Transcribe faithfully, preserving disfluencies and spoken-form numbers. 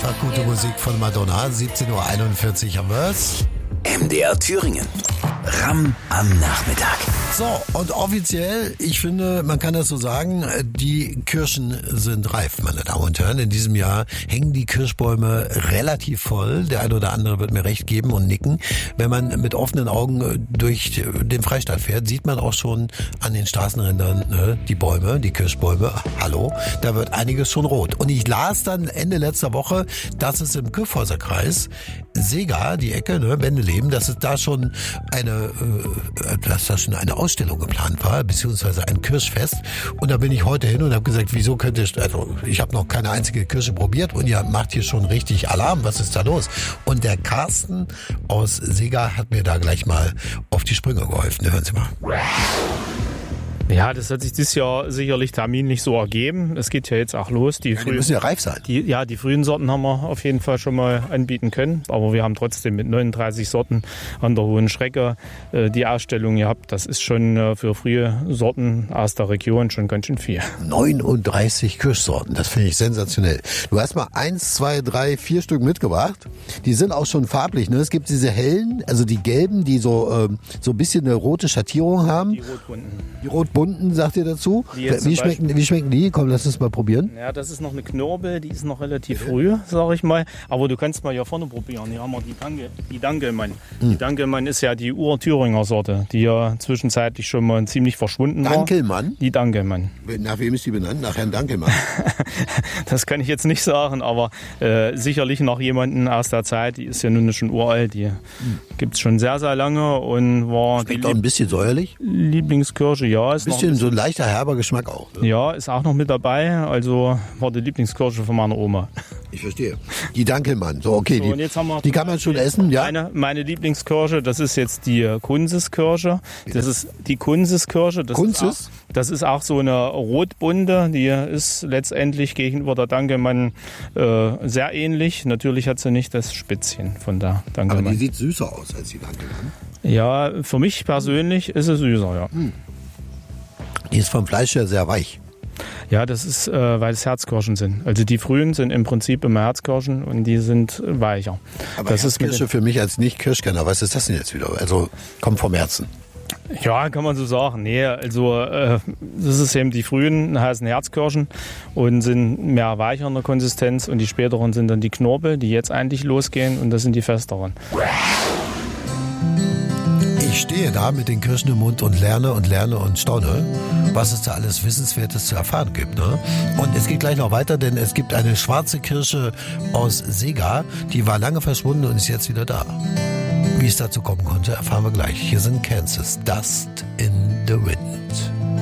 Das war gute Musik von Madonna. siebzehn Uhr einundvierzig haben wir's. M D R Thüringen. Ramm am Nachmittag. So, und offiziell, ich finde, man kann das so sagen, die Kirschen sind reif, meine Damen und Herren. In diesem Jahr hängen die Kirschbäume relativ voll. Der eine oder andere wird mir recht geben und nicken. Wenn man mit offenen Augen durch den Freistaat fährt, sieht man auch schon an den Straßenrändern ne, die Bäume, die Kirschbäume. Hallo, da wird einiges schon rot. Und ich las dann Ende letzter Woche, dass es im Kyffhäuser Kreis, Seegar, die Ecke, ne, Bendeleben, dass es da schon eine, äh, dass da schon eine Ausstellung geplant war, beziehungsweise ein Kirschfest. Und da bin ich heute hin und habe gesagt, wieso könnte ich, also ich habe noch keine einzige Kirsche probiert und ihr macht hier schon richtig Alarm, was ist da los? Und der Carsten aus Seegar hat mir da gleich mal auf die Sprünge geholfen. Hören Sie mal. Ja, das hat sich dieses Jahr sicherlich terminlich so ergeben. Es geht ja jetzt auch los. Die, ja, die frühen, müssen ja reif sein. Die, ja, die frühen Sorten haben wir auf jeden Fall schon mal anbieten können. Aber wir haben trotzdem mit neununddreißig Sorten an der Hohen Schrecke äh, die Ausstellung gehabt. Das ist schon äh, für frühe Sorten aus der Region schon ganz schön viel. neununddreißig Kirschsorten, das finde ich sensationell. Du hast mal eins, zwei, drei, vier Stück mitgebracht. Die sind auch schon farblich. Ne? Es gibt diese hellen, also die gelben, die so, ähm, so ein bisschen eine rote Schattierung haben. Die rotbunten. Die rotbunten. Bunten, sagt ihr dazu? Wie schmecken, wie schmecken die? Komm, lass uns mal probieren. Ja, das ist noch eine Knorbel, die ist noch relativ früh, sag ich mal. Aber du kannst mal hier vorne probieren. Hier haben wir die, Danke, die Dankelmann. Hm. Die Dankelmann ist ja die Ur-Thüringer Sorte, die ja zwischenzeitlich schon mal ziemlich verschwunden war. Dankelmann? Die Dankelmann. Nach wem ist die benannt? Nach Herrn Dankelmann? Das kann ich jetzt nicht sagen, aber äh, sicherlich nach jemanden aus der Zeit, die ist ja nun schon uralt, die hm. gibt es schon sehr, sehr lange und war Schmeckt die auch ein bisschen säuerlich? Lieblingskirsche, ja. Ist ein bisschen, so ein leichter, herber Geschmack auch. Ne? Ja, ist auch noch mit dabei. Also war die Lieblingskirsche von meiner Oma. Ich verstehe. Die Dankelmann. So, okay. So, die, und jetzt haben wir die kann man schon essen, ja? Meine, meine Lieblingskirsche, das ist jetzt die Kunziskirsche. Das ist die Kunziskirsche. Das Kunzis? Ist auch, das ist auch so eine rotbunte. Die ist letztendlich gegenüber der Dankelmann äh, sehr ähnlich. Natürlich hat sie nicht das Spitzchen von der Dankelmann. Aber die sieht süßer aus als die Dankelmann. Ja, für mich persönlich ist sie süßer, ja. Hm. Die ist vom Fleisch her sehr weich. Ja, das ist, äh, weil es Herzkirschen sind. Also die frühen sind im Prinzip immer Herzkirschen und die sind weicher. Aber das Herzkirsche für mich als Nicht-Kirschkenner, was ist das denn jetzt wieder? Also kommt vom Herzen. Ja, kann man so sagen. Nee, also äh, das ist eben die frühen heißen Herzkirschen und sind mehr weicher in der Konsistenz und die späteren sind dann die Knorpel, die jetzt eigentlich losgehen und das sind die festeren. Ich stehe da mit den Kirschen im Mund und lerne und lerne und staune, was es da alles Wissenswertes zu erfahren gibt. Ne? Und es geht gleich noch weiter, denn es gibt eine schwarze Kirsche aus Seegar, die war lange verschwunden und ist jetzt wieder da. Wie es dazu kommen konnte, erfahren wir gleich. Hier sind Kansas, Dust in the Wind.